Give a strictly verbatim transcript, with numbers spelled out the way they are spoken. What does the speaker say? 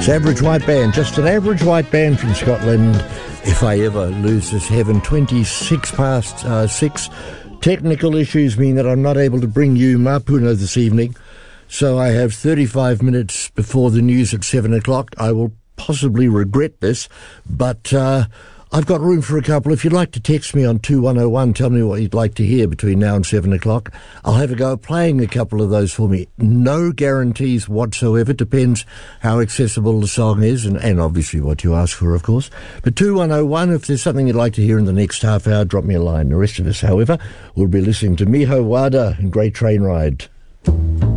It's Average White Band, just an average white band from Scotland. If I ever lose this heaven, twenty-six past uh, six. Technical issues mean that I'm not able to bring you Mapuna this evening, so I have thirty-five minutes before the news at seven o'clock. I will possibly regret this, but uh, I've got room for a couple. If you'd like to text me on two one oh one, tell me what you'd like to hear between now and seven o'clock. I'll have a go at playing a couple of those for me. No guarantees whatsoever. Depends how accessible the song is and, and obviously what you ask for, of course. But two one oh one, if there's something you'd like to hear in the next half hour, drop me a line. The rest of us, however, will be listening to Miho Wada and Great Train Ride.